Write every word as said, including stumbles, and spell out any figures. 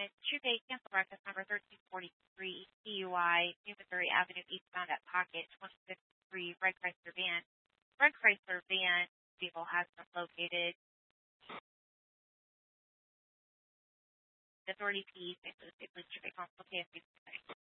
It's True Day Cancel Breakfast number thirteen forty-three, D U I, New Missouri Avenue, eastbound at Pocket, twenty-six three, Red Chrysler van. Red Chrysler van vehicle has been located. The authority P, Saint Louis State Police, Traffic Constable, K F C.